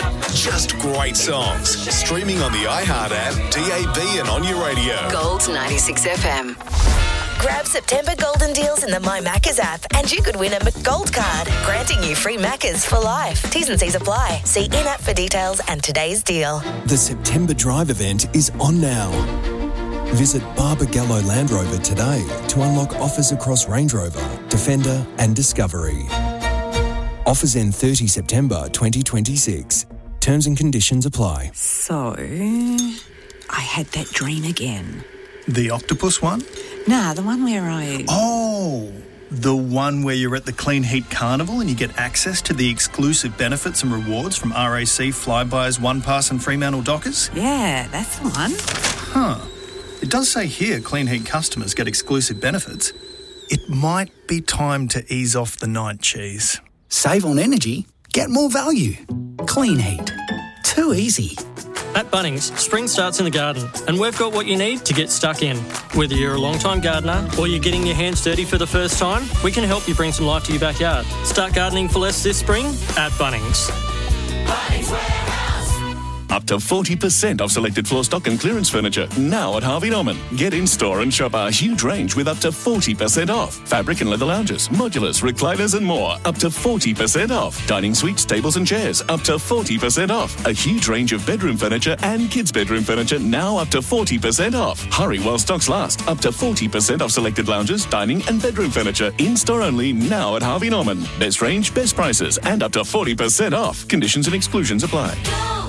Just great songs. Streaming on the iHeart app, DAB and on your radio. Gold 96 FM. Grab September golden deals in the My Maccas app and you could win a McGold card, granting you free Maccas for life. T's and C's apply. See in-app for details and today's deal. The September Drive event is on now. Visit Barbagallo Land Rover today to unlock offers across Range Rover, Defender and Discovery. Offers end 30 September 2026. Terms and conditions apply. So, I had that dream again. The octopus one? Nah, the one where I... Oh, the one where you're at the Clean Heat Carnival and you get access to the exclusive benefits and rewards from RAC, Flybuys, OnePass and Fremantle Dockers? Yeah, that's the one. Huh. It does say here Clean Heat customers get exclusive benefits. It might be time to ease off the night cheese. Save on energy, get more value. Clean Heat. Too easy. At Bunnings, spring starts in the garden, and we've got what you need to get stuck in. Whether you're a long-time gardener or you're getting your hands dirty for the first time, we can help you bring some life to your backyard. Start gardening for less this spring at Bunnings. Bunnings Warehouse. Up to 40% off selected floor stock and clearance furniture now at Harvey Norman. Get in store and shop our huge range with up to 40% off. Fabric and leather lounges, modulars, recliners and more. Up to 40% off. Dining suites, tables and chairs. Up to 40% off. A huge range of bedroom furniture and kids' bedroom furniture now up to 40% off. Hurry while stocks last. Up to 40% off selected lounges, dining and bedroom furniture. In store only now at Harvey Norman. Best range, best prices and up to 40% off. Conditions and exclusions apply.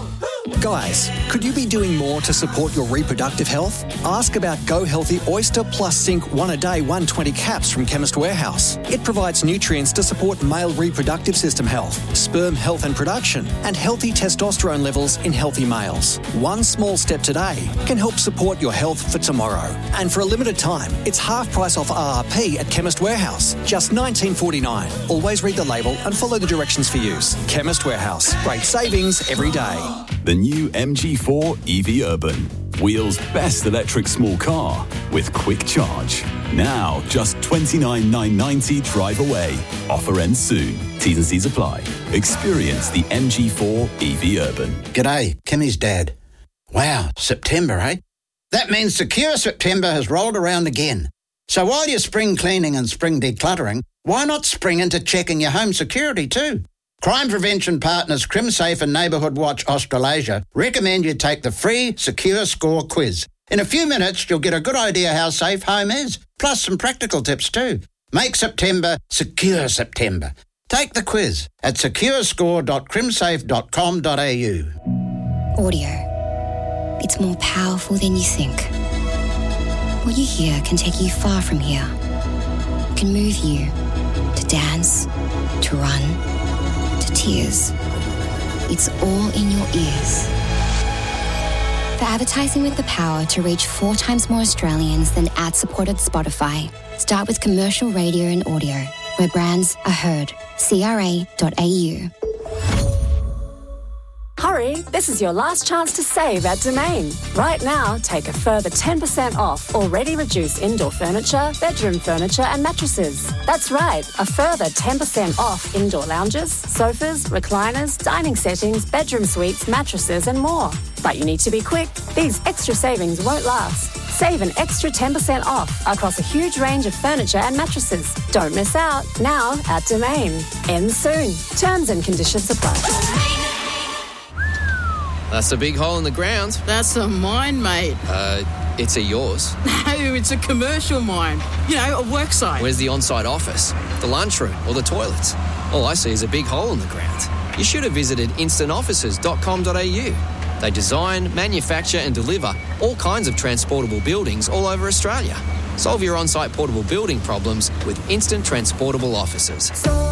Guys, could you be doing more to support your reproductive health? Ask about Go Healthy Oyster Plus Zinc 1 a day 120 caps from Chemist Warehouse. It provides nutrients to support male reproductive system health, sperm health and production, and healthy testosterone levels in healthy males. One small step today can help support your health for tomorrow. And for a limited time, it's half price off RRP at Chemist Warehouse, just $19.49. Always read the label and follow the directions for use. Chemist Warehouse, great savings every day. The new MG4 EV Urban. Wheels' best electric small car with quick charge. Now just $29,990 drive away. Offer ends soon. T's and C's apply. Experience the MG4 EV Urban. G'day, Kimmy's dad. Wow, September, eh? That means Secure September has rolled around again. So while you're spring cleaning and spring decluttering, why not spring into checking your home security too? Crime prevention partners CrimSafe and Neighbourhood Watch Australasia recommend you take the free Secure Score quiz. In a few minutes, you'll get a good idea how safe home is, plus some practical tips too. Make September Secure September. Take the quiz at securescore.crimsafe.com.au. Audio. It's more powerful than you think. What you hear can take you far from here. It can move you to dance, to run, to tears. It's all in your ears. For advertising with the power to reach 4 times more Australians than ad-supported Spotify, start with commercial radio and audio, where brands are heard. CRA.au. Hurry, this is your last chance to save at Domain. Right now, take a further 10% off already reduced indoor furniture, bedroom furniture and mattresses. That's right, a further 10% off indoor lounges, sofas, recliners, dining settings, bedroom suites, mattresses and more. But you need to be quick. These extra savings won't last. Save an extra 10% off across a huge range of furniture and mattresses. Don't miss out. Now at Domain. Ends soon. Terms and conditions apply. That's a big hole in the ground. That's a mine, mate. It's a yours. No, it's a commercial mine. You know, a work site. Where's the on-site office, the lunchroom or the toilets? All I see is a big hole in the ground. You should have visited instantoffices.com.au. They design, manufacture and deliver all kinds of transportable buildings all over Australia. Solve your on-site portable building problems with Instant Transportable Offices.